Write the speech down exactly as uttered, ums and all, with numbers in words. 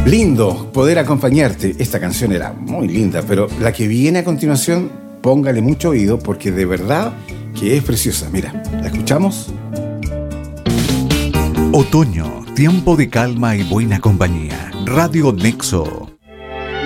Lindo poder acompañarte. Esta canción era muy linda, pero la que viene a continuación, póngale mucho oído porque de verdad que es preciosa. Mira, ¿la escuchamos? Otoño, tiempo de calma y buena compañía. Radio Nexo.